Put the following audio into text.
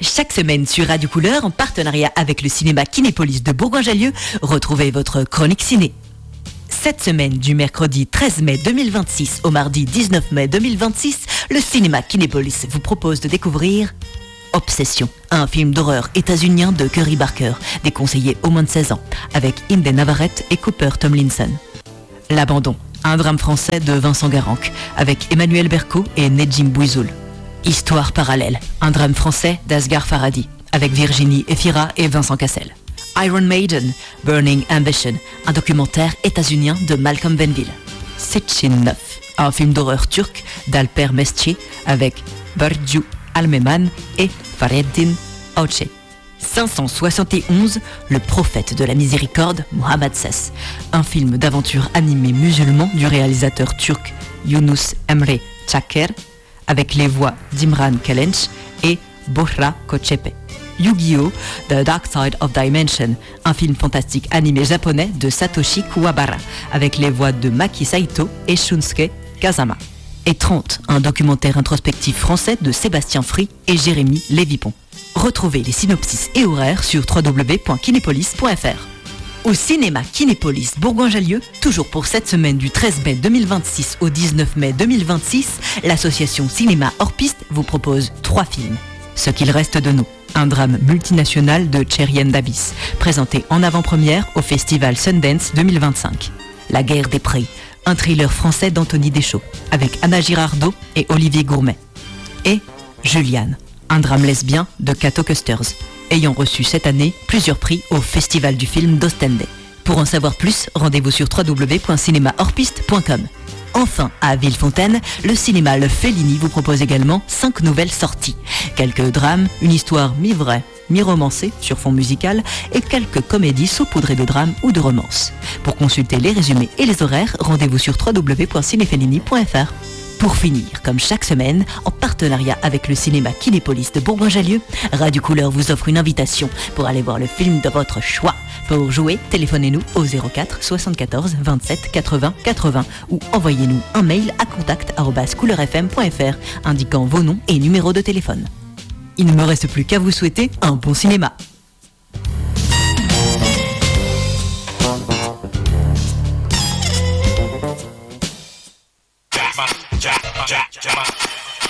Chaque semaine sur Radio Couleur, en partenariat avec le cinéma Kinépolis de Bourgoin-Jallieu, retrouvez votre chronique ciné. Cette semaine, du mercredi 13 mai 2026 au mardi 19 mai 2026, le cinéma Kinépolis vous propose de découvrir Obsession, un film d'horreur états-unien de Curry Barker, déconseillé aux moins de 16 ans, avec Inde Navarrete et Cooper Tomlinson. L'Abandon, un drame français de Vincent Garanc, avec Emmanuel Berco et Nedjim Bouizoul. Histoire parallèle, un drame français d'Asghar Farhadi, avec Virginie Efira et Vincent Cassel. Iron Maiden, Burning Ambition, un documentaire états-unien de Malcolm Benville. Sitchin 9, un film d'horreur turc d'Alper Mesci, avec Burcu Almeman et Fahrettin Altay. 571, le prophète de la miséricorde, Mohammad VI, un film d'aventure animé musulman du réalisateur turc Yunus Emre Çaker, avec les voix d'Imran Kelench et Bohra Kochepe. Yu-Gi-Oh! The Dark Side of Dimension, un film fantastique animé japonais de Satoshi Kuwabara, avec les voix de Maki Saito et Shunsuke Kazama. Et 30, un documentaire introspectif français de Sébastien Free et Jérémy Lévipon. Retrouvez les synopsis et horaires sur www.kinepolis.fr. Au cinéma Kinépolis Bourgoin-Jallieu, toujours pour cette semaine du 13 mai 2026 au 19 mai 2026, l'association Cinéma Hors Piste vous propose 3 films. Ce qu'il reste de nous, un drame multinational de Cherien Davis, présenté en avant-première au festival Sundance 2025. La guerre des prix, un thriller français d'Anthony Deschaux, avec Anna Girardot et Olivier Gourmet. Et Juliane, un drame lesbien de Cato Custers, ayant reçu cette année plusieurs prix au Festival du film d'Ostende. Pour en savoir plus, rendez-vous sur www.cinémahorspiste.com. Enfin, à Villefontaine, le cinéma Le Fellini vous propose également 5 nouvelles sorties. Quelques drames, une histoire mi-vraie, mi-romancée sur fond musical et quelques comédies saupoudrées de drames ou de romances. Pour consulter les résumés et les horaires, rendez-vous sur www.cinefellini.fr. Pour finir, comme chaque semaine, en partenariat avec le cinéma Kinépolis de Bourgoin-Jallieu, Radio Couleur vous offre une invitation pour aller voir le film de votre choix. Pour jouer, téléphonez-nous au 04 74 27 80 80 ou envoyez-nous un mail à contact@couleurfm.fr indiquant vos noms et numéros de téléphone. Il ne me reste plus qu'à vous souhaiter un bon cinéma.